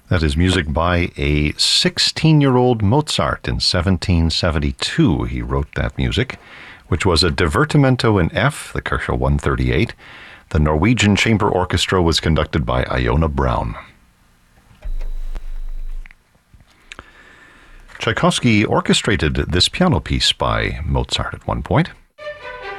That is music by a 16-year-old Mozart in 1772. He wrote that music, which was a Divertimento in F, the Kershaw 138. The Norwegian Chamber Orchestra was conducted by Iona Brown. Tchaikovsky orchestrated this piano piece by Mozart at one point.